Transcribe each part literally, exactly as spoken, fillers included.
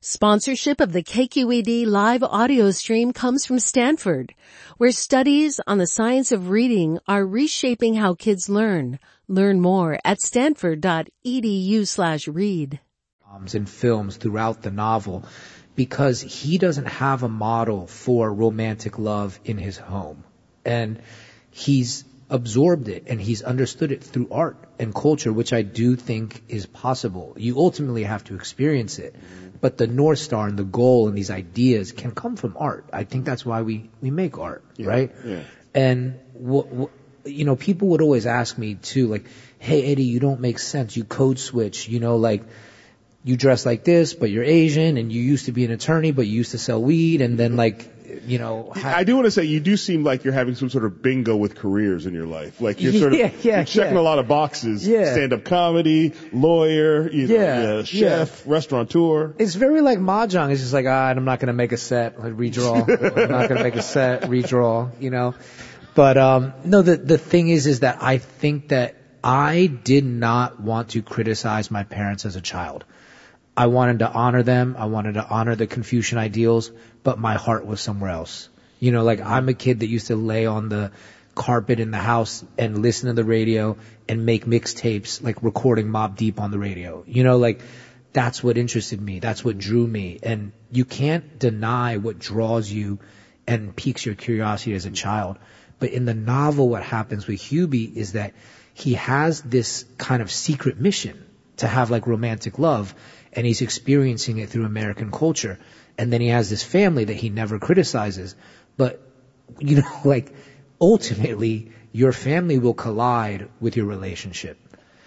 Sponsorship of the K Q E D live audio stream comes from Stanford, where studies on the science of reading are reshaping how kids learn. Learn more at stanford.edu slash read. In films throughout the novel, because he doesn't have a model for romantic love in his home. And he's absorbed it and he's understood it through art and culture, which I do think is possible. You ultimately have to experience it. But the North Star and the goal and these ideas can come from art. I think that's why we, we make art, yeah, right? Yeah. And, w- w- you know, people would always ask me too, like, hey, Eddie, you don't make sense. You code switch, you know, like, you dress like this, but you're Asian, and you used to be an attorney, but you used to sell weed, and then, like, you know. Ha- I do want to say, you do seem like you're having some sort of bingo with careers in your life. Like, you're sort of yeah, yeah, you're checking yeah. a lot of boxes. Yeah. Stand-up comedy, lawyer, you know, Yeah, yeah, chef, yeah. restaurateur. It's very like mahjong. It's just like, ah, I'm not going to make a set, like, redraw. I'm not going to make a set, redraw, you know. But, um, no, the, the thing is, is that I think that I did not want to criticize my parents as a child. I wanted to honor them. I wanted to honor the Confucian ideals, but my heart was somewhere else. You know, like, I'm a kid that used to lay on the carpet in the house and listen to the radio and make mixtapes, like recording Mobb Deep on the radio. You know, like, that's what interested me. That's what drew me. And you can't deny what draws you and piques your curiosity as a child. But in the novel, what happens with Hubie is that he has this kind of secret mission to have, like, romantic love, and he's experiencing it through American culture. And then he has this family that he never criticizes. But, you know, like, ultimately, your family will collide with your relationship.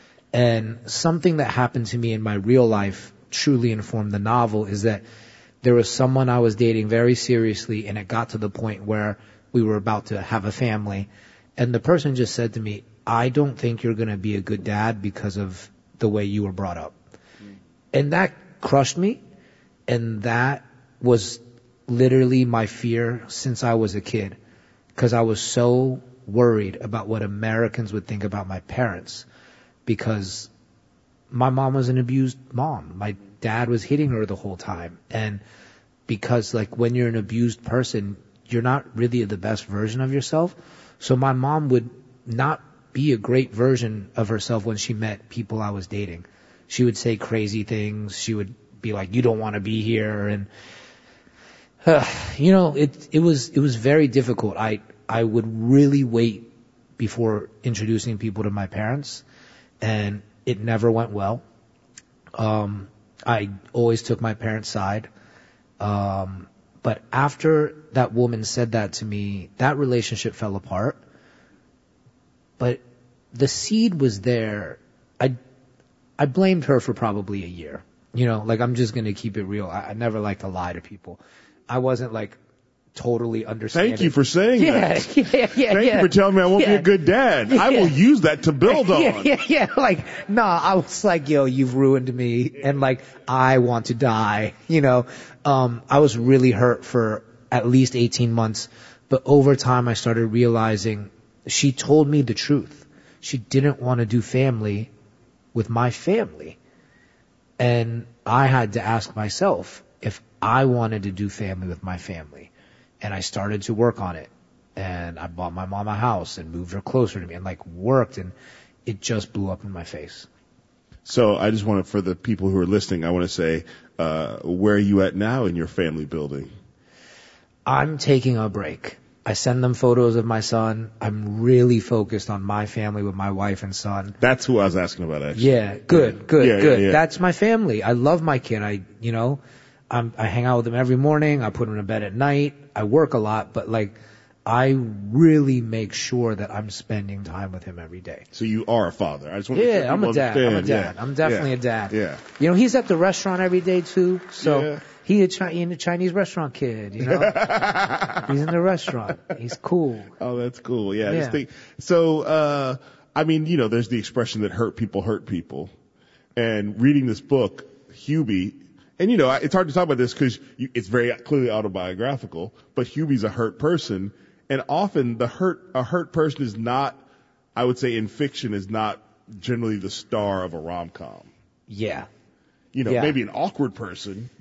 And something that happened to me in my real life truly informed the novel is that there was someone I was dating very seriously, and it got to the point where we were about to have a family. And the person just said to me, I don't think you're going to be a good dad because of the way you were brought up. And that crushed me, and that was literally my fear since I was a kid, because I was so worried about what Americans would think about my parents, because my mom was an abused mom. My dad was hitting her the whole time, and because, like, when you're an abused person, you're not really the best version of yourself. So my mom would not be a great version of herself when she met people I was dating. She would say crazy things. She would be like, you don't want to be here. And, uh, you know, it, it was, it was very difficult. I, I would really wait before introducing people to my parents, and it never went well. Um, I always took my parents' side. Um, but after that woman said that to me, that relationship fell apart. But the seed was there. I, I blamed her for probably a year. You know, like, I'm just going to keep it real. I, I never like to lie to people. I wasn't, like, totally understanding. Thank you for saying yeah, that. Yeah, yeah, yeah. Thank yeah. you for telling me I won't yeah. be a good dad. Yeah. I will use that to build on. Yeah, yeah, yeah. Like, nah, I was like, yo, you've ruined me. And, like, I want to die. You know, um, I was really hurt for at least eighteen months. But over time, I started realizing she told me the truth. She didn't want to do family with my family. And I had to ask myself if I wanted to do family with my family. And I started to work on it. And I bought my mom a house and moved her closer to me and, like, worked, and it just blew up in my face. So I just want to, for the people who are listening, I want to say, uh, where are you at now in your family building? I'm taking a break. I send them photos of my son. I'm really focused on my family with my wife and son. That's who I was asking about, actually. Yeah, good, good, yeah, good. Yeah, yeah. That's my family. I love my kid. I, you know, I'm, I hang out with him every morning. I put him to bed at night. I work a lot, but, like, I really make sure that I'm spending time with him every day. So you are a father. I just want to Yeah, make sure I'm a dad. understand. I'm a dad. Yeah. I'm definitely yeah. a dad. Yeah. You know, he's at the restaurant every day too. So Yeah. he a, Chi- he a Chinese restaurant kid, you know? He's in the restaurant. He's cool. Oh, that's cool. Yeah. I Yeah. just think, so, uh, I mean, you know, there's the expression that hurt people hurt people. And reading this book, Hubie, and, you know, it's hard to talk about this because it's very clearly autobiographical, but Hubie's a hurt person. And often the hurt, a hurt person is not, I would say in fiction, is not generally the star of a rom-com. Yeah. You know, Yeah. maybe an awkward person,